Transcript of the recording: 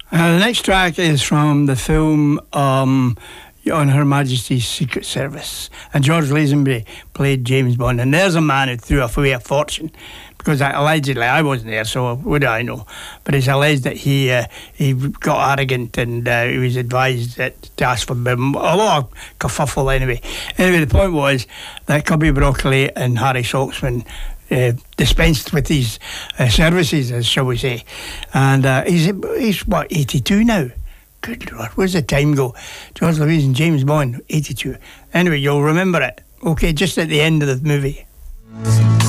The next track is from the film On Her Majesty's Secret Service, and George Lazenby played James Bond. And there's a man who threw away a fortune, because allegedly, I wasn't there, so what do I know? But it's alleged that he got arrogant, and he was advised to ask for a lot of kerfuffle anyway. Anyway, the point was that Cubby Broccoli and Harry Saltzman dispensed with these services, as shall we say. And he's what, 82 now? Good Lord, where's the time go? George Lewis and James Bond, 82. Anyway, you'll remember it. Okay, just at the end of the movie.